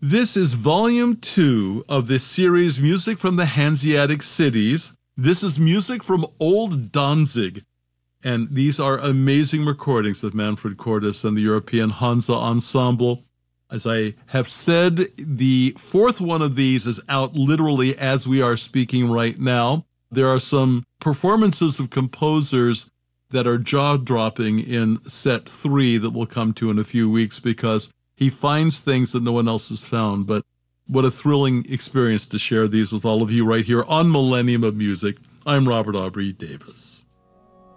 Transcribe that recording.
This is volume 2 of this series, Music from the Hanseatic Cities. This is music from Old Danzig. And these are amazing recordings of Manfred Cordes and the European Hansa Ensemble. As I have said, the fourth one of these is out literally as we are speaking right now. There are some performances of composers that are jaw-dropping in set 3 that we'll come to in a few weeks because he finds things that no one else has found. But what a thrilling experience to share these with all of you right here on Millennium of Music. I'm Robert Aubrey Davis.